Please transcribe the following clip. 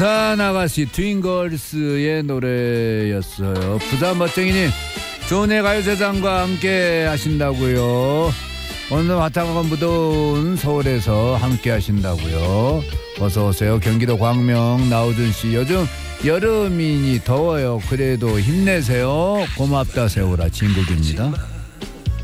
나가시 트윈걸스의 노래였어요. 부산 멋쟁이님, 좋은의 가요세상과 함께 하신다고요. 오늘 화창하고 무더운 서울에서 함께 하신다고요. 어서오세요. 경기도 광명 나우준씨, 요즘 여름이니 더워요. 그래도 힘내세요. 고맙다 세월아, 진국입니다.